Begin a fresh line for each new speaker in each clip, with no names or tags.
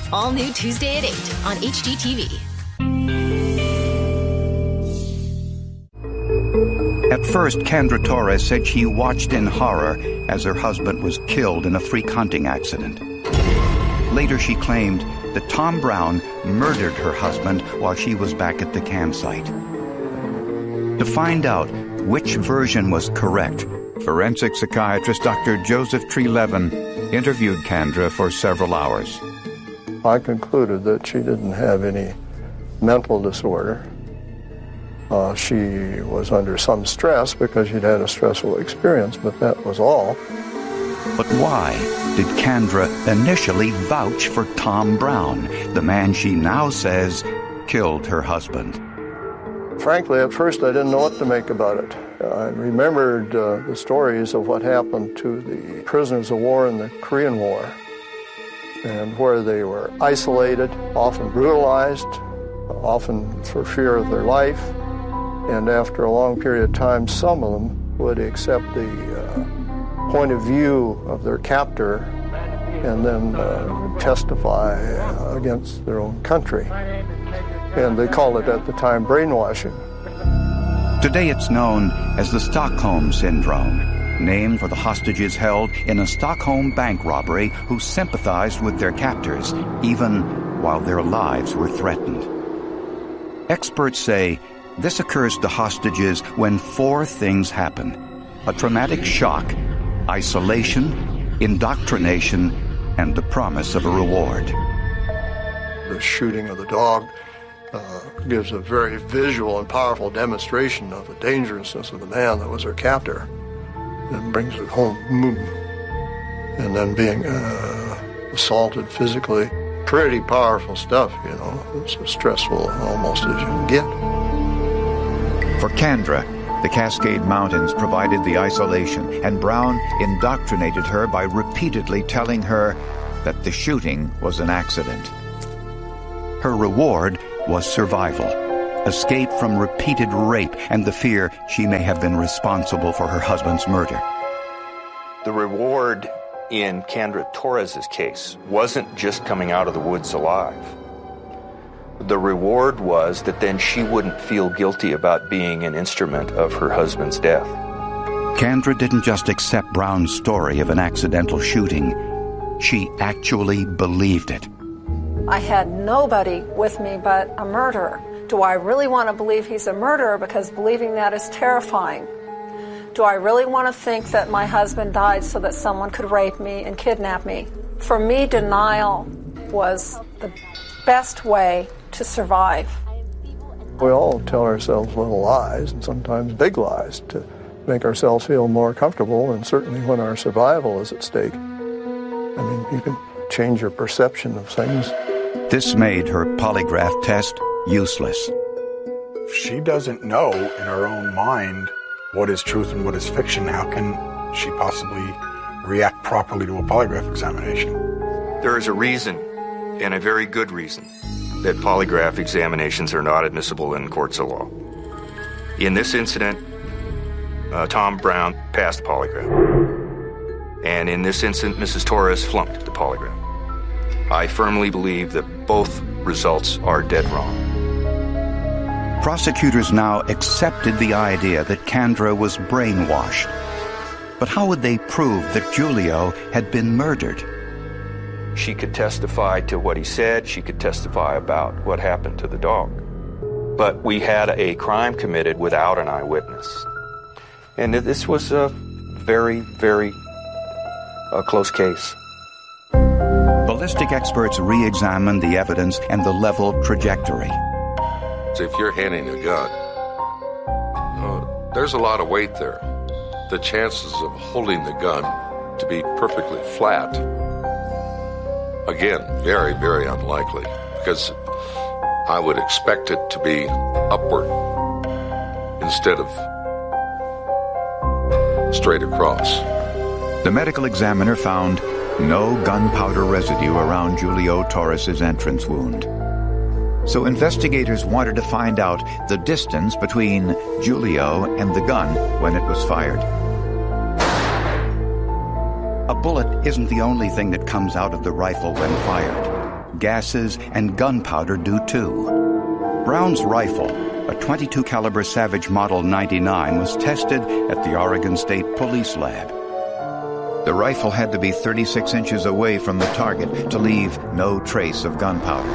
All new Tuesday at 8 on HGTV.
At first, Kendra Torres said she watched in horror as her husband was killed in a freak hunting accident. Later, she claimed that Tom Brown murdered her husband while she was back at the campsite. To find out which version was correct, forensic psychiatrist Dr. Joseph Trelevin interviewed Kendra for several hours.
I concluded that she didn't have any mental disorder. She was under some stress because she'd had a stressful experience, but that was all.
But why did Kendra initially vouch for Tom Brown, the man she now says killed her husband?
Frankly, at first I didn't know what to make about it. I remembered the stories of what happened to the prisoners of war in the Korean War, and where they were isolated, often brutalized, often for fear of their life. And after a long period of time, some of them would accept the point of view of their captor and then testify against their own country. And they called it at the time brainwashing.
Today it's known as the Stockholm Syndrome, named for the hostages held in a Stockholm bank robbery who sympathized with their captors, even while their lives were threatened. Experts say this occurs to hostages when 4 things happen: a traumatic shock, isolation, indoctrination, and the promise of a reward.
The shooting of the dog gives a very visual and powerful demonstration of the dangerousness of the man that was her captor, and brings it home. And then being assaulted physically, pretty powerful stuff, you know. It's as stressful almost as you can get.
For Kendra, the Cascade Mountains provided the isolation, and Brown indoctrinated her by repeatedly telling her that the shooting was an accident. Her reward was survival, escape from repeated rape, and the fear she may have been responsible for her husband's murder.
The reward in Kendra Torres' case wasn't just coming out of the woods alive. The reward was that then she wouldn't feel guilty about being an instrument of her husband's death.
Kendra didn't just accept Brown's story of an accidental shooting. She actually believed it.
I had nobody with me but a murderer. Do I really want to believe he's a murderer? Because believing that is terrifying. Do I really want to think that my husband died so that someone could rape me and kidnap me? For me, denial was the best way to survive.
We all tell ourselves little lies, and sometimes big lies, to make ourselves feel more comfortable, and certainly when our survival is at stake. I mean, you can change your perception of things.
This made her polygraph test useless.
If she doesn't know in her own mind what is truth and what is fiction, how can she possibly react properly to a polygraph examination?
There is a reason, and a very good reason, that polygraph examinations are not admissible in courts of law. In this incident, Tom Brown passed the polygraph. And in this incident, Mrs. Torres flunked the polygraph. I firmly believe that both results are dead wrong.
Prosecutors now accepted the idea that Kendra was brainwashed. But how would they prove that Julio had been murdered?
She could testify to what he said. She could testify about what happened to the dog. But we had a crime committed without an eyewitness. And this was a very, very close case.
Ballistic experts re-examined the evidence and the level trajectory.
So if you're handing a gun, there's a lot of weight there. The chances of holding the gun to be perfectly flat, again, very, very unlikely, because I would expect it to be upward instead of straight across.
The medical examiner found no gunpowder residue around Julio Torres' entrance wound. So investigators wanted to find out the distance between Julio and the gun when it was fired. A bullet isn't the only thing that comes out of the rifle when fired. gases, and gunpowder do too. Brown's rifle, a .22 caliber Savage Model 99, was tested at the Oregon State Police Lab. The rifle had to be 36 inches away from the target to leave no trace of gunpowder.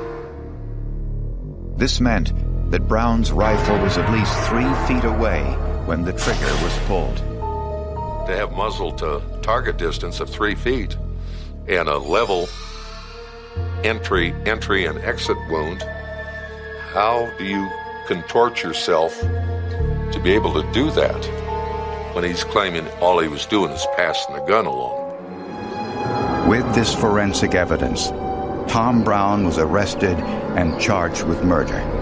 This meant that Brown's rifle was at least 3 feet away when the trigger was pulled.
To have muzzle to target distance of 3 feet and a level entry and exit wound, how do you contort yourself to be able to do that when he's claiming all he was doing is passing the gun along?
With this forensic evidence, Tom Brown was arrested and charged with murder.